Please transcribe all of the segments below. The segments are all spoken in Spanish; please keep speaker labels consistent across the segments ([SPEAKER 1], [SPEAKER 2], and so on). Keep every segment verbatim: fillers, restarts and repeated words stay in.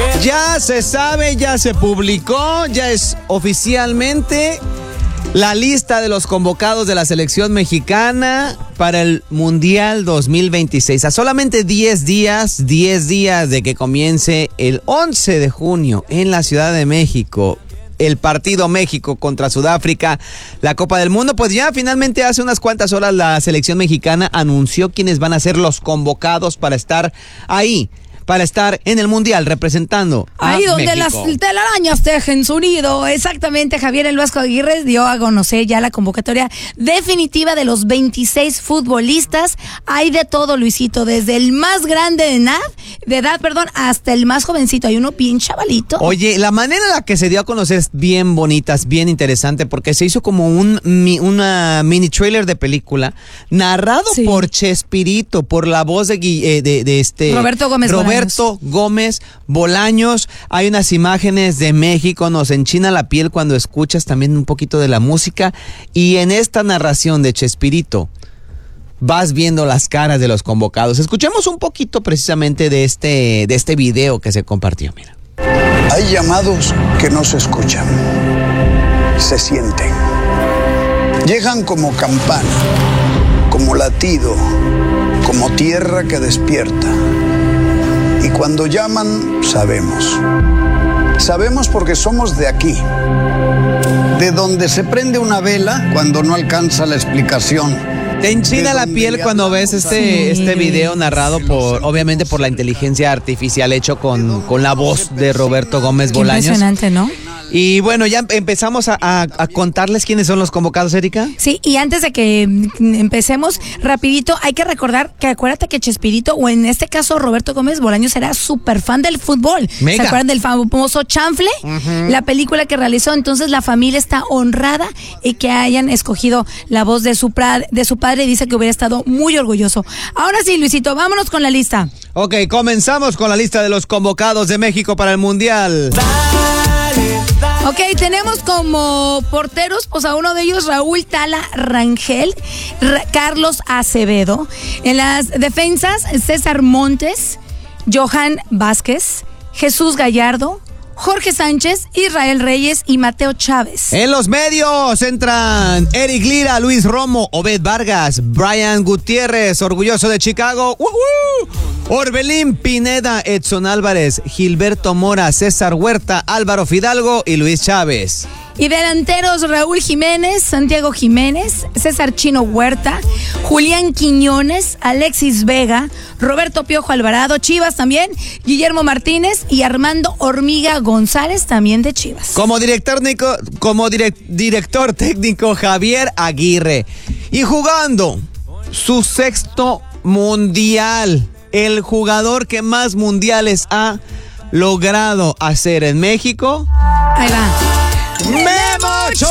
[SPEAKER 1] Ya se sabe, ya se publicó, ya es oficialmente la lista de los convocados de la selección mexicana para el Mundial dos mil veintiséis. A solamente diez días, diez días de que comience el once de junio en la Ciudad de México el partido México contra Sudáfrica, la Copa del Mundo, pues ya finalmente hace unas cuantas horas la selección mexicana anunció quiénes van a ser los convocados para estar ahí, para estar en el Mundial representando a
[SPEAKER 2] ahí donde
[SPEAKER 1] México.
[SPEAKER 2] Las telarañas tejen su nido. Exactamente, Javier El Vasco Aguirre dio a conocer ya la convocatoria definitiva de los veintiséis futbolistas. Hay de todo, Luisito, desde el más grande de edad, de edad, perdón, hasta el más jovencito. Hay uno bien chavalito.
[SPEAKER 1] Oye, la manera en la que se dio a conocer es bien bonita, es bien interesante, porque se hizo como un una mini trailer de película narrado sí. por Chespirito, por la voz de, eh, de, de este
[SPEAKER 2] Roberto Gómez
[SPEAKER 1] Roberto
[SPEAKER 2] Bolaños.
[SPEAKER 1] Gómez Bolaños. Hay unas imágenes de México, nos enchina la piel cuando escuchas también un poquito de la música, y en esta narración de Chespirito vas viendo las caras de los convocados. Escuchemos un poquito precisamente de este, de este video que se compartió, mira.
[SPEAKER 3] Hay llamados que no se escuchan, se sienten. Llegan como campana, como latido, como tierra que despierta. Y cuando llaman, sabemos. Sabemos porque somos de aquí, de donde se prende una vela cuando no alcanza la explicación.
[SPEAKER 1] Te enchina la piel cuando ves este, este video narrado por, obviamente, por la inteligencia artificial, hecho con, con la voz de Roberto Gómez Bolaños.
[SPEAKER 2] Impresionante, ¿no?
[SPEAKER 1] Y bueno, ya empezamos a, a, a contarles quiénes son los convocados, Erika.
[SPEAKER 2] Sí, y antes de que empecemos, rapidito, hay que recordar que acuérdate que Chespirito, o en este caso Roberto Gómez Bolaños, era súper fan del fútbol.
[SPEAKER 1] Mega.
[SPEAKER 2] ¿Se acuerdan del famoso Chanfle? Uh-huh. La película que realizó. Entonces la familia está honrada y que hayan escogido la voz de su, pra, de su padre, y dice que hubiera estado muy orgulloso. Ahora sí, Luisito, vámonos con la lista.
[SPEAKER 1] Ok, comenzamos con la lista de los convocados de México para el Mundial.
[SPEAKER 2] Ok, tenemos como porteros, pues a uno de ellos, Raúl Tala Rangel, Ra- Carlos Acevedo. En las defensas, César Montes, Johan Vázquez, Jesús Gallardo, Jorge Sánchez, Israel Reyes y Mateo Chávez.
[SPEAKER 1] En los medios entran Eric Lira, Luis Romo, Obed Vargas, Brian Gutiérrez, orgulloso de Chicago, ¡uh-huh! Orbelín Pineda, Edson Álvarez, Gilberto Mora, César Huerta, Álvaro Fidalgo y Luis Chávez.
[SPEAKER 2] Y delanteros, Raúl Jiménez, Santiago Jiménez, César Chino Huerta, Julián Quiñones, Alexis Vega, Roberto Piojo Alvarado, Chivas también, Guillermo Martínez y Armando Hormiga González, también de Chivas.
[SPEAKER 1] Como director, como direct, director técnico, Javier Aguirre. Y jugando su sexto mundial, el jugador que más mundiales ha logrado hacer en México.
[SPEAKER 2] Ahí va.
[SPEAKER 1] ¡Memo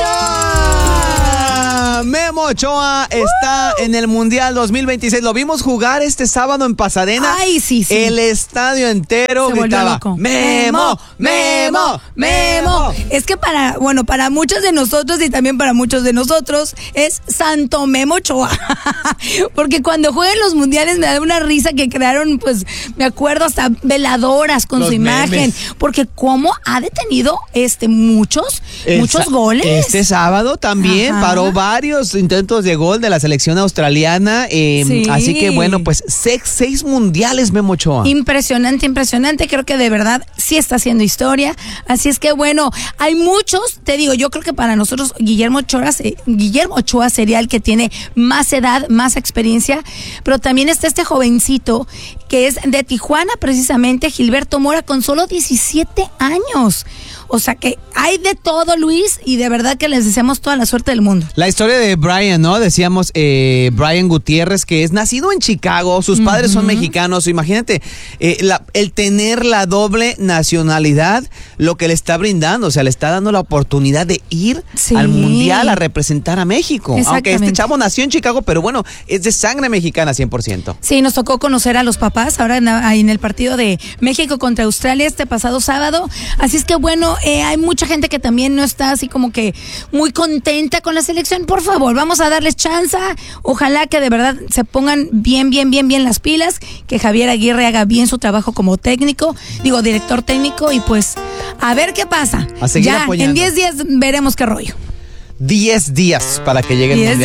[SPEAKER 1] Ochoa! Memo Ochoa está en el Mundial dos mil veintiséis. Lo vimos jugar este sábado en Pasadena.
[SPEAKER 2] Ay, sí, sí.
[SPEAKER 1] El estadio entero
[SPEAKER 2] se
[SPEAKER 1] gritaba
[SPEAKER 2] loco.
[SPEAKER 1] Memo, Memo, Memo.
[SPEAKER 2] Es que para, bueno, para muchos de nosotros y también para muchos de nosotros es Santo Memo Ochoa. Porque cuando juegan los mundiales me da una risa que crearon, pues, me acuerdo, hasta veladoras con
[SPEAKER 1] los
[SPEAKER 2] su imagen.
[SPEAKER 1] Memes.
[SPEAKER 2] Porque cómo ha detenido este muchos,
[SPEAKER 1] El
[SPEAKER 2] muchos
[SPEAKER 1] sa-
[SPEAKER 2] goles.
[SPEAKER 1] Este sábado también
[SPEAKER 2] Ajá.
[SPEAKER 1] paró varios intentos de gol de la selección australiana. Eh,
[SPEAKER 2] Sí.
[SPEAKER 1] Así que bueno, pues seis, seis mundiales, Memo Ochoa.
[SPEAKER 2] Impresionante, impresionante. Creo que de verdad sí está haciendo historia. Así es que bueno, hay muchos, te digo, yo creo que para nosotros Guillermo Ochoa, eh, Guillermo Ochoa sería el que tiene más edad, más experiencia, pero también está este jovencito que es de Tijuana precisamente, Gilberto Mora, con solo diecisiete años. O sea que hay de todo, Luis, y de verdad que les deseamos toda la suerte del mundo.
[SPEAKER 1] La historia de Brian, ¿no? Decíamos, eh, Brian Gutiérrez, que es nacido en Chicago, sus padres uh-huh. son mexicanos. Imagínate, eh, la, el tener la doble nacionalidad, lo que le está brindando, o sea, le está dando la oportunidad de ir
[SPEAKER 2] sí.
[SPEAKER 1] al Mundial a representar a México. Aunque este chavo nació en Chicago, pero bueno, es de sangre mexicana cien por ciento.
[SPEAKER 2] Sí, nos tocó conocer a los papás Paz, ahora en, en el partido de México contra Australia este pasado sábado. Así es que bueno, eh, hay mucha gente que también no está así como que muy contenta con la selección. Por favor, vamos a darles chance. Ojalá que de verdad se pongan bien, bien, bien, bien las pilas, que Javier Aguirre haga bien su trabajo como técnico, digo, director técnico, y pues a ver qué pasa.
[SPEAKER 1] A seguir
[SPEAKER 2] ya,
[SPEAKER 1] apoyando.
[SPEAKER 2] En diez días veremos qué rollo.
[SPEAKER 1] diez días para que lleguen.